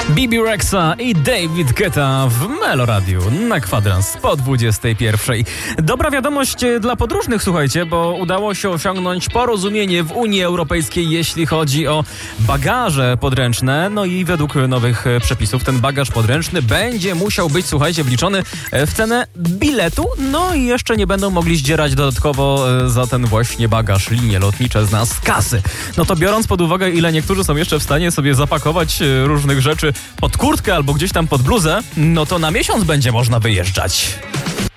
Bibi Rexa i David Guetta w Meloradiu na kwadrans po 21. Dobra wiadomość dla podróżnych, słuchajcie, bo udało się osiągnąć porozumienie w Unii Europejskiej, jeśli chodzi o bagaże podręczne. No i według nowych przepisów ten bagaż podręczny będzie musiał być, słuchajcie, wliczony w cenę biletu. No i jeszcze nie będą mogli zdzierać dodatkowo za ten właśnie bagaż linie lotnicze z nas kasy. No to biorąc pod uwagę, ile niektórzy są jeszcze w stanie sobie zapakować różnych rzeczy pod kurtkę albo gdzieś tam pod bluzę, no to na miesiąc będzie można wyjeżdżać.